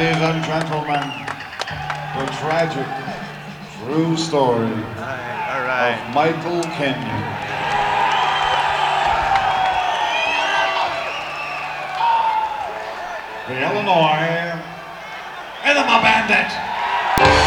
Ladies and gentlemen, the tragic, true story All right. of Michael Kenyon. The Illinois Enema Bandit.